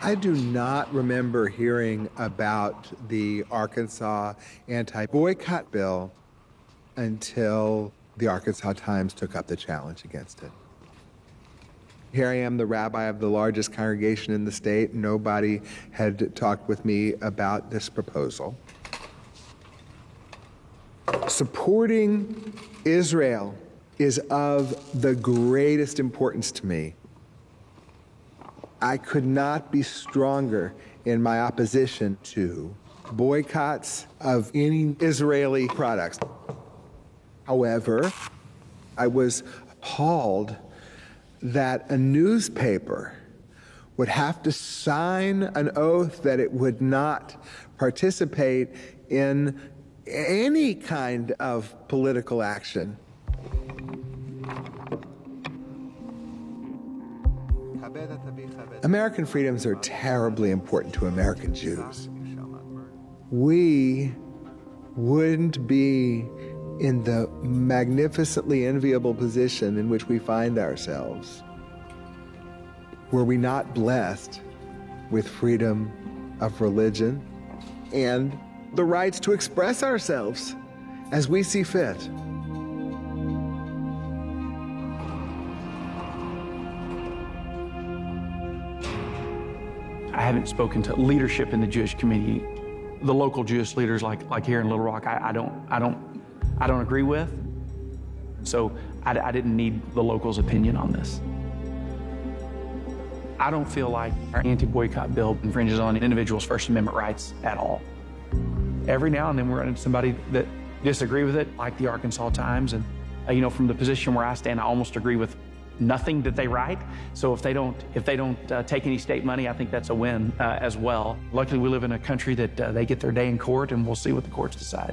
I do not remember hearing about the Arkansas anti-boycott bill until the Arkansas Times took up the challenge against it. Here I am, the rabbi of the largest congregation in the state. Nobody had talked with me about this proposal. Supporting Israel is of the greatest importance to me. I could not be stronger in my opposition to boycotts of any Israeli products. However, I was appalled that a newspaper would have to sign an oath that it would not participate in any kind of political action. American freedoms are terribly important to American Jews. We wouldn't be in the magnificently enviable position in which we find ourselves were we not blessed with freedom of religion and the rights to express ourselves as we see fit. I haven't spoken to leadership in the Jewish community, the local Jewish leaders like here in Little Rock. I don't agree with. So I didn't need the locals' opinion on this. I don't feel like our anti-boycott bill infringes on individuals' First Amendment rights at all. Every now and then we're running into somebody that disagree with it, like the Arkansas Times, and from the position where I stand, I almost agree with nothing that they write. So if they don't take any state money, I think that's a win as well. Luckily, we live in a country that they get their day in court, and we'll see what the courts decide.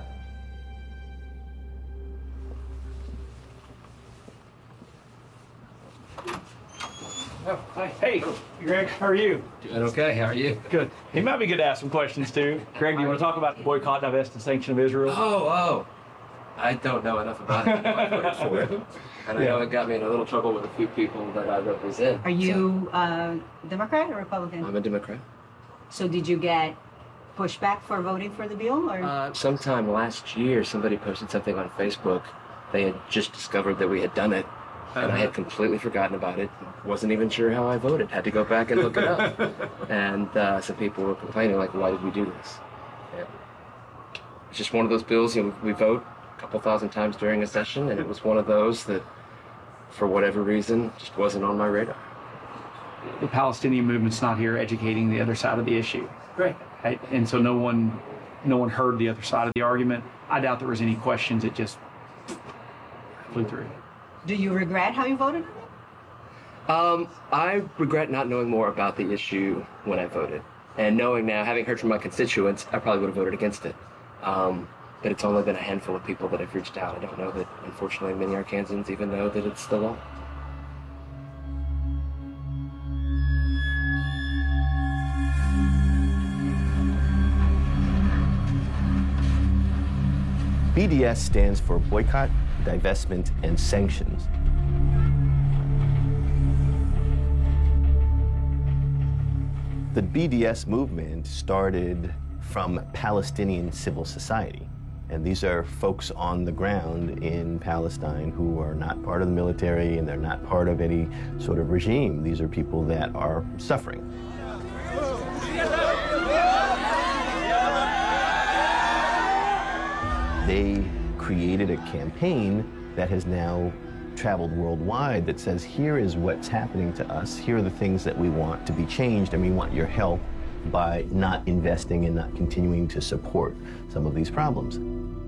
Oh, hi. Hey, Greg, how are you? Doing okay, how are you? Good. It might be good to ask some questions too. Greg, do you want to talk about the boycott, divest, and sanction of Israel? Oh. I don't know enough about it. I voted for it. And I know it got me in a little trouble with a few people that I represent. Are you Democrat or Republican? I'm a Democrat. So did you get pushback for voting for the bill? Or? Sometime last year, somebody posted something on Facebook. They had just discovered that we had done it, and I had completely forgotten about it. Wasn't even sure how I voted. Had to go back and look it up. And some people were complaining, like, why did we do this? Yeah. It's just one of those bills, we vote a couple thousand times during a session, and it was one of those that, for whatever reason, just wasn't on my radar. The Palestinian movement's not here educating the other side of the issue. Right. And so no one heard the other side of the argument. I doubt there was any questions. It just flew through. Do you regret how you voted? I regret not knowing more about the issue when I voted. And knowing now, having heard from my constituents, I probably would have voted against it. But it's only been a handful of people that have reached out. I don't know that, unfortunately, many Arkansans even know that it's the law. BDS stands for Boycott, Divestment, and Sanctions. The BDS movement started from Palestinian civil society. And these are folks on the ground in Palestine who are not part of the military and they're not part of any sort of regime. These are people that are suffering. They created a campaign that has now traveled worldwide that says, here is what's happening to us, here are the things that we want to be changed, and we want your help by not investing and not continuing to support some of these problems.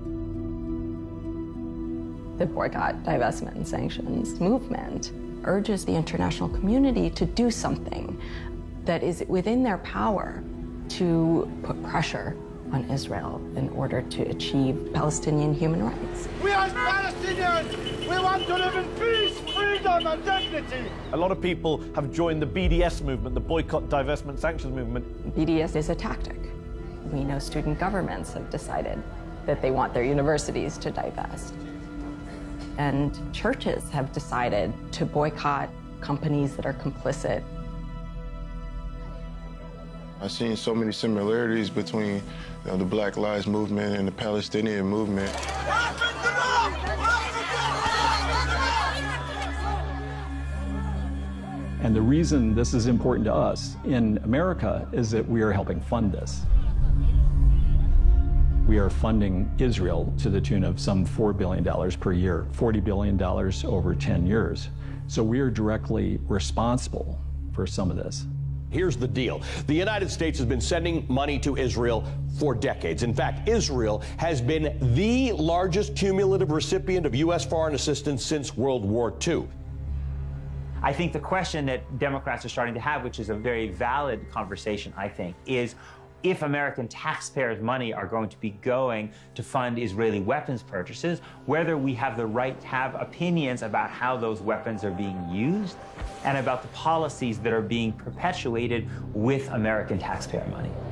The Boycott, Divestment, and Sanctions movement urges the international community to do something that is within their power to put pressure on Israel in order to achieve Palestinian human rights. We as Palestinians, we want to live in peace, freedom, and dignity. A lot of people have joined the BDS movement, the Boycott, Divestment, Sanctions movement. BDS is a tactic. We know student governments have decided that they want their universities to divest. And churches have decided to boycott companies that are complicit. I've seen so many similarities between the Black Lives Movement and the Palestinian movement. And the reason this is important to us in America is that we are helping fund this. We are funding Israel to the tune of some $4 billion per year, $40 billion over 10 years. So we are directly responsible for some of this. Here's the deal. The United States has been sending money to Israel for decades. In fact, Israel has been the largest cumulative recipient of U.S. foreign assistance since World War II. I think the question that Democrats are starting to have, which is a very valid conversation, I think, is if American taxpayers' money are going to be going to fund Israeli weapons purchases, whether we have the right to have opinions about how those weapons are being used and about the policies that are being perpetuated with American taxpayer money.